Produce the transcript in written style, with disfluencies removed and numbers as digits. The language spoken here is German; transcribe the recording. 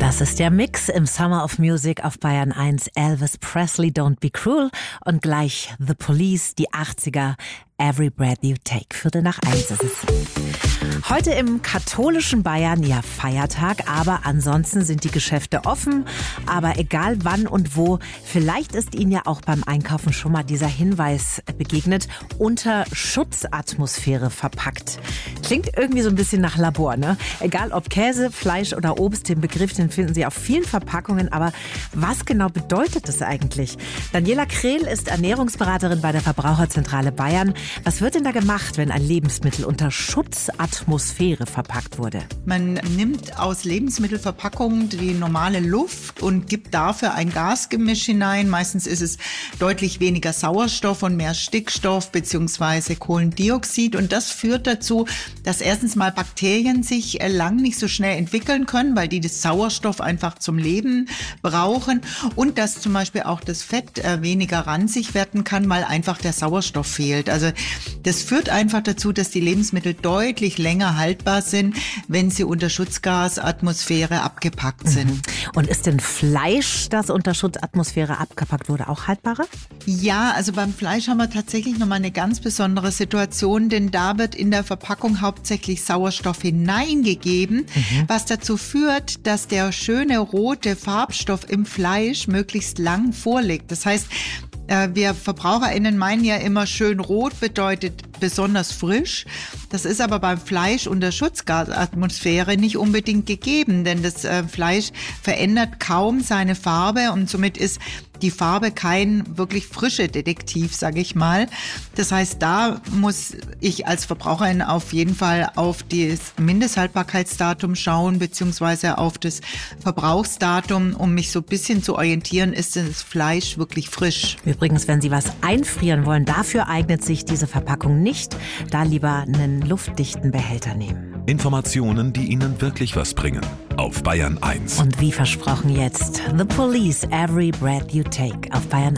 Das ist der Mix im Summer of Music auf Bayern 1. Elvis Presley, Don't Be Cruel und gleich The Police, die 80er, Every Breath You Take. 1:45 ist es. Heute im katholischen Bayern ja Feiertag, aber ansonsten sind die Geschäfte offen. Aber egal wann und wo, vielleicht ist Ihnen ja auch beim Einkaufen schon mal dieser Hinweis begegnet, unter Schutzatmosphäre verpackt. Klingt irgendwie so ein bisschen nach Labor, ne? Egal ob Käse, Fleisch oder Obst, den Begriff, den finden Sie auf vielen Verpackungen. Aber was genau bedeutet das eigentlich? Daniela Krehl ist Ernährungsberaterin bei der Verbraucherzentrale Bayern. Was wird denn da gemacht, wenn ein Lebensmittel unter Schutzatmosphäre verpackt wurde? Man nimmt aus Lebensmittelverpackungen die normale Luft und gibt dafür ein Gasgemisch hinein. Meistens ist es deutlich weniger Sauerstoff und mehr Stickstoff bzw. Kohlendioxid. Und das führt dazu, dass erstens mal Bakterien sich lang nicht so schnell entwickeln können, weil die das Sauerstoff einfach zum Leben brauchen. Und dass zum Beispiel auch das Fett weniger ranzig werden kann, weil einfach der Sauerstoff fehlt. Also das führt einfach dazu, dass die Lebensmittel deutlich länger haltbar sind, wenn sie unter Schutzgasatmosphäre abgepackt sind. Und ist denn Fleisch, das unter Schutzatmosphäre abgepackt wurde, auch haltbarer? Ja, also beim Fleisch haben wir tatsächlich nochmal eine ganz besondere Situation, denn da wird in der Verpackung hauptsächlich Sauerstoff hineingegeben, was dazu führt, dass der schöne rote Farbstoff im Fleisch möglichst lang vorliegt. Das heißt, wir VerbraucherInnen meinen ja immer, schön rot bedeutet besonders frisch. Das ist aber beim Fleisch unter Schutzgasatmosphäre nicht unbedingt gegeben, denn das Fleisch verändert kaum seine Farbe und somit ist die Farbe kein wirklich frische Detektiv, sage ich mal. Das heißt, da muss ich als Verbraucherin auf jeden Fall auf das Mindesthaltbarkeitsdatum schauen, beziehungsweise auf das Verbrauchsdatum, um mich so ein bisschen zu orientieren, ist das Fleisch wirklich frisch. Übrigens, wenn Sie was einfrieren wollen, dafür eignet sich diese Verpackung nicht. Da lieber einen luftdichten Behälter nehmen. Informationen, die Ihnen wirklich was bringen. Auf Bayern 1. Und wie versprochen jetzt, The Police, Every Breath You Take auf Bayern